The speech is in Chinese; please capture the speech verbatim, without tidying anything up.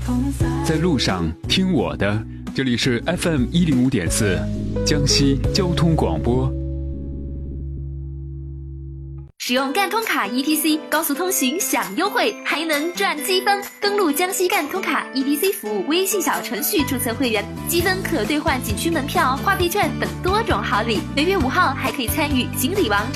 在路上听我的，这里是 F M 一零五点四，江西交通广播。 使用赣通卡 E T C 高速通行享优惠，还能赚积分。登录江西赣通卡 E T C 服务微信小程序注册会员，积分可兑换景区门票、话费券等多种好礼。每月五号还可以参与锦鲤王